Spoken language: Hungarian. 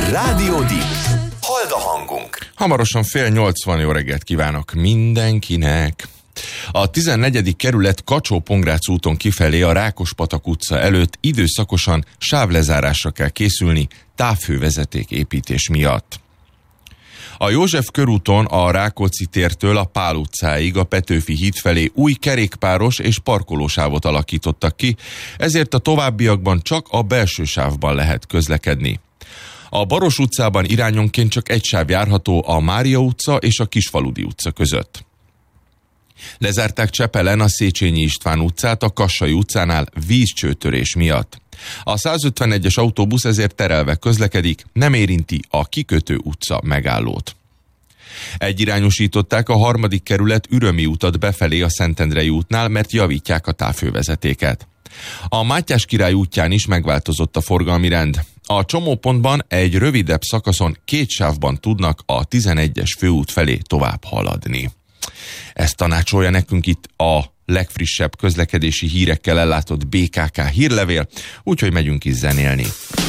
Rádió D. Halld a hangunk. Hamarosan 7:30, jó reggelt kívánok mindenkinek. A 14. kerület Kacsó-Pongrác úton kifelé a Rákospatak utca előtt időszakosan sávlezárásra kell készülni távhővezeték építés miatt. A József körúton a Rákóczi tértől a Pál utcáig a Petőfi híd felé új kerékpáros és parkolósávot alakítottak ki, ezért a továbbiakban csak a belső sávban lehet közlekedni. A Baros utcában irányonként csak egy sáv járható a Mária utca és a Kisfaludi utca között. Lezárták Csepelen a Széchenyi István utcát a Kassai utcánál vízcsőtörés miatt. A 151-es autóbusz ezért terelve közlekedik, nem érinti a Kikötő utca megállót. Egyirányosították a 3. kerület Ürömi utat befelé a Szentendrei útnál, mert javítják a távhővezetéket. A Mátyás király útján is megváltozott a forgalmi rend. A csomópontban egy rövidebb szakaszon 2 sávban tudnak a 11-es főút felé tovább haladni. Ezt tanácsolja nekünk itt a legfrissebb közlekedési hírekkel ellátott BKK hírlevél, úgyhogy megyünk is zenélni.